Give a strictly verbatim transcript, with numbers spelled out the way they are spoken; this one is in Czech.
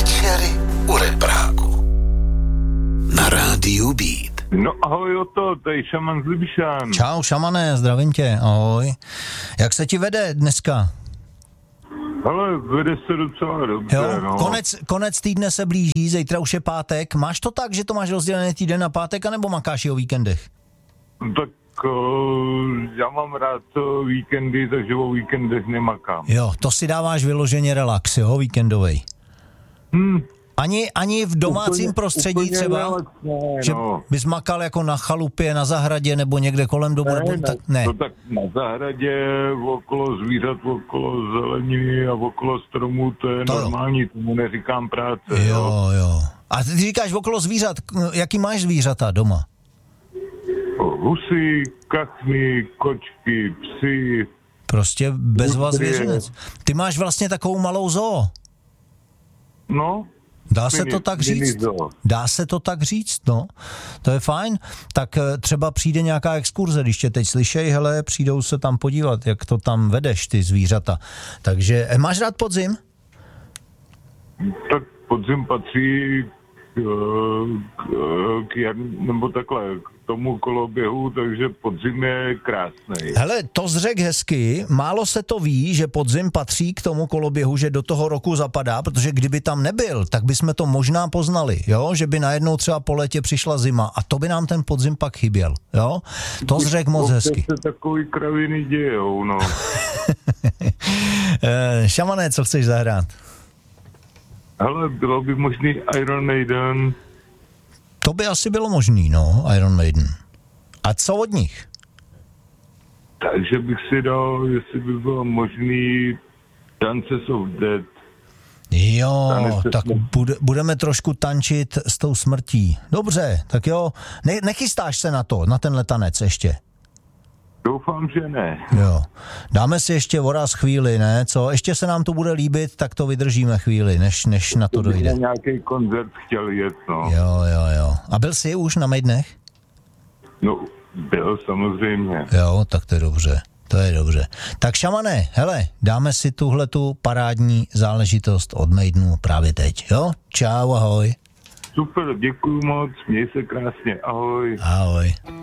Večery u Repráku. Na rádiu Beat. No ahoj Oto, tady Šaman z Libišán. Čau Šamané, zdravím tě, ahoj. Jak se ti vede dneska? Ale vede se docela dobře, jo, no. Konec, konec týdne se blíží, zítra už je pátek. Máš to tak, že to máš rozdělený týden na pátek, anebo makáš i o víkendech? Tak uh, já mám rád uh, víkendy, takže o víkendech nemakám. Jo, to si dáváš vyloženě relax, jo, víkendovej. Hmm. Ani, ani v domácím úplně, prostě úplně třeba, relax, ne, že no. bys makal jako na chalupě, na zahradě, nebo někde kolem domu, ne, nebo ne, tak, ne. To tak na zahradě, okolo zvířat, okolo zeleniny a okolo stromů, to je to normální, jo. Tomu neříkám práce. Jo, jo, jo. A ty říkáš okolo zvířat, jaký máš zvířata doma? Husy, kachny, kočky, psy. Prostě bezva zvěřinec. Ty máš vlastně takovou malou zoo. No. Dá se to tak říct? Dá se to tak říct, no. To je fajn. Tak třeba přijde nějaká exkurze, když tě teď slyšej, hele, přijdou se tam podívat, jak to tam vedeš, ty zvířata. Takže, máš rád podzim? Tak podzim patří k, k, k jar, nebo takhle, k tomu koloběhu, takže podzim je krásný. Hele, to zřek hezky, málo se to ví, že podzim patří k tomu koloběhu, že do toho roku zapadá, protože kdyby tam nebyl, tak bychom to možná poznali, jo, že by najednou třeba po létě přišla zima a to by nám ten podzim pak chyběl, jo, to zřek moc hezky. To se takový kraviny dějou, no. Šamané, co chceš zahrát? Hele, bylo by možný Iron Maiden. To by asi bylo možný, no, Iron Maiden. A co od nich? Takže bych si dal, jestli by bylo možný Dances of Death. Jo, tak bude, budeme trošku tančit s tou smrtí. Dobře, tak jo, ne, nechystáš se na to, na tenhle tanec ještě? Doufám, že ne. Jo, dáme si ještě voraz chvíli, ne, co? Ještě se nám to bude líbit, tak to vydržíme chvíli, než, než na to dojde. Nějaký koncert chtěl jet, no. Jo, jo, jo. A byl jsi už na Maidenech? No, byl samozřejmě. Jo, tak to je dobře, to je dobře. Tak Šamané, hele, dáme si tuhletu parádní záležitost od Maidenu právě teď, jo? Čau, ahoj. Super, děkuju moc, měj se krásně, ahoj. Ahoj.